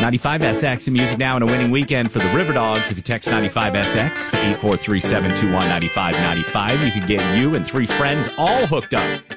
95SX and music now and a winning weekend for the River Dogs. If you text 95SX to 843-721-9595, you could get you and 3 friends all hooked up